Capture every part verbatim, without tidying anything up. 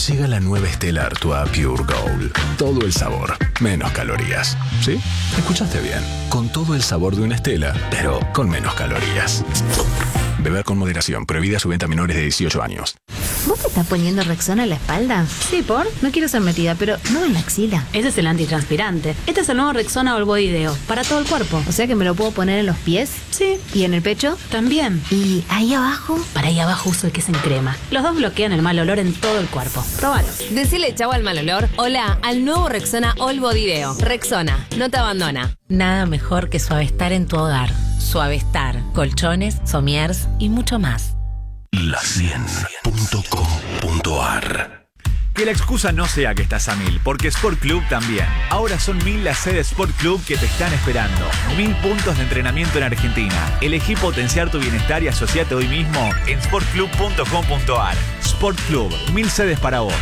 Llega la nueva Stella Artois Pure Gold. Todo el sabor, menos calorías. ¿Sí? Escuchaste bien. Con todo el sabor de una Stella, pero con menos calorías. Beber con moderación. Prohibida su venta a menores de dieciocho años. ¿Vos te estás poniendo Rexona en la espalda? Sí, ¿por? No quiero ser metida, pero no en la axila. Ese es el antitranspirante. Este es el nuevo Rexona All Body Deo, para todo el cuerpo. O sea que me lo puedo poner en los pies. Sí. ¿Y en el pecho? También. ¿Y ahí abajo? Para ahí abajo uso el que es en crema. Los dos bloquean el mal olor en todo el cuerpo. Probalo. Decile chau al mal olor. Hola al nuevo Rexona All Body Deo. Rexona, no te abandona. Nada mejor que Suavestar en tu hogar. Suavestar, colchones, somiers y mucho más. La cien punto com punto ar. Que la excusa no sea que estás a mil, porque Sport Club también. Ahora son mil las sedes Sport Club que te están esperando. Mil puntos de entrenamiento en Argentina. Elegí potenciar tu bienestar y asociate hoy mismo en sport club punto com punto ar. Sport Club, mil sedes para vos.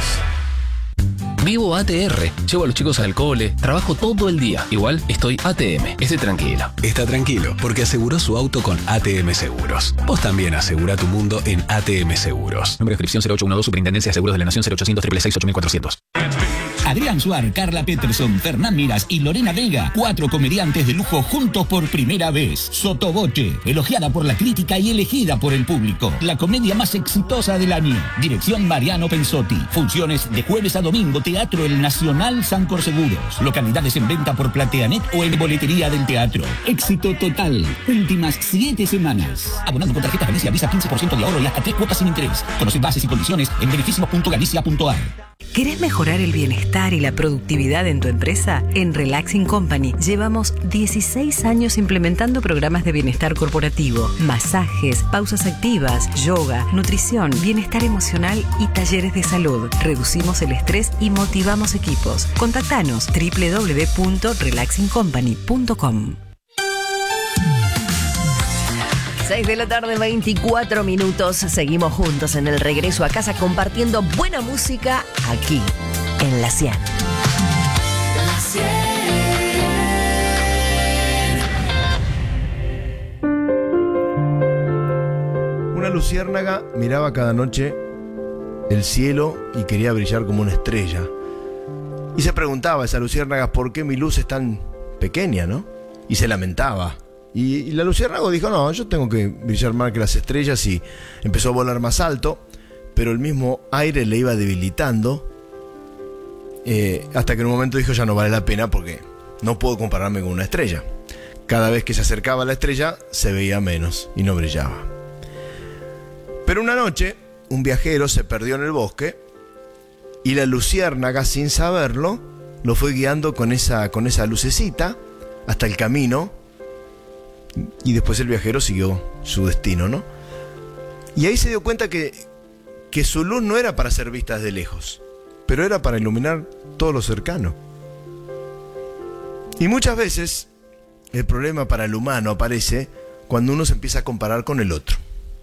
Vivo A T R, llevo a los chicos al cole, trabajo todo el día. Igual estoy A T M, esté tranquilo. Está tranquilo, porque aseguró su auto con A T M Seguros. Vos también asegura tu mundo en A T M Seguros. Número de inscripción cero ocho uno dos, Superintendencia de Seguros de la Nación cero ochocientos, seis seis seis, ocho mil cuatrocientos. Adrián Suar, Carla Peterson, Fernán Miras y Lorena Vega, cuatro comediantes de lujo juntos por primera vez. Sotoboche, elogiada por la crítica y elegida por el público. La comedia más exitosa del año. Dirección Mariano Pensotti. Funciones de jueves a domingo, Teatro El Nacional Sancor Seguros. Localidades en venta por Plateanet o en boletería del teatro. Éxito total. Últimas siete semanas. Abonando con tarjeta Galicia Visa, quince por ciento de ahorro y hasta tres cuotas sin interés. Conoce bases y condiciones en beneficios punto galicia punto ar. ¿Querés mejorar el bienestar y la productividad en tu empresa? En Relaxing Company llevamos dieciséis años implementando programas de bienestar corporativo, masajes, pausas activas, yoga, nutrición, bienestar emocional y talleres de salud. Reducimos el estrés y motivamos equipos. Contactanos doble u doble u doble u punto relaxing company punto com. seis de la tarde, veinticuatro minutos. Seguimos juntos en el regreso a casa compartiendo buena música aquí en La cien. La cien. Una luciérnaga miraba cada noche el cielo y quería brillar como una estrella. Y se preguntaba a esa luciérnaga por qué mi luz es tan pequeña, ¿no? Y se lamentaba. Y, y la luciérnaga dijo, no, yo tengo que brillar más que las estrellas, y empezó a volar más alto, pero el mismo aire le iba debilitando, eh, hasta que en un momento dijo, ya no vale la pena porque no puedo compararme con una estrella. Cada vez que se acercaba a la estrella se veía menos y no brillaba. Pero una noche un viajero se perdió en el bosque y la luciérnaga, sin saberlo, lo fue guiando con esa, con esa lucecita hasta el camino. Y después el viajero siguió su destino, ¿no? Y ahí se dio cuenta que, que su luz no era para ser vista desde lejos, pero era para iluminar todo lo cercano. Y muchas veces el problema para el humano aparece cuando uno se empieza a comparar con el otro,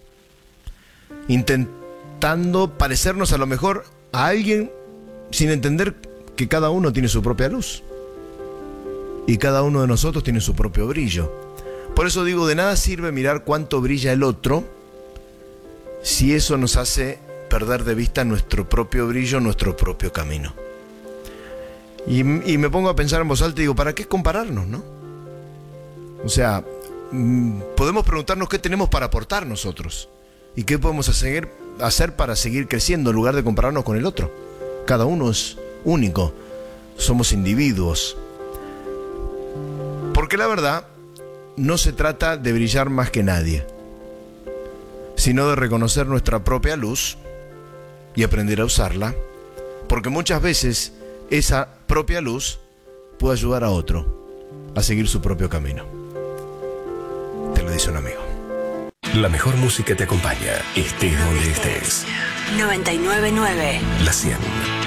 intentando parecernos a lo mejor a alguien sin entender que cada uno tiene su propia luz y cada uno de nosotros tiene su propio brillo. Por eso digo, de nada sirve mirar cuánto brilla el otro si eso nos hace perder de vista nuestro propio brillo, nuestro propio camino. Y, y me pongo a pensar en voz alta y digo, ¿para qué compararnos, no? O sea, podemos preguntarnos qué tenemos para aportar nosotros y qué podemos hacer, hacer para seguir creciendo en lugar de compararnos con el otro. Cada uno es único, somos individuos. Porque la verdad, no se trata de brillar más que nadie, sino de reconocer nuestra propia luz y aprender a usarla, porque muchas veces esa propia luz puede ayudar a otro a seguir su propio camino. Te lo dice un amigo. La mejor música te acompaña, estés donde estés. noventa y nueve punto nueve La cien.